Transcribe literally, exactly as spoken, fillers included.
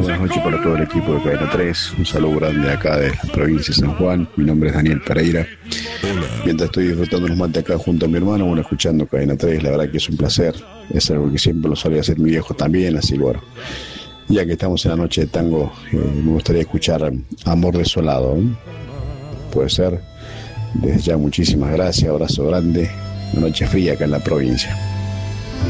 buenas noches para todo el equipo de Cadena tres. Un saludo grande acá de la provincia de San Juan. Mi nombre es Daniel Pereira. Mientras estoy disfrutando unos mates acá junto a mi hermano, bueno, escuchando Cadena tres, la verdad que es un placer. Es algo que siempre lo solía hacer mi viejo también, así que bueno. Ya que estamos en la noche de tango, eh, me gustaría escuchar Amor Desolado, ¿eh? Puede ser. Desde ya muchísimas gracias, abrazo grande. Una noche fría acá en la provincia.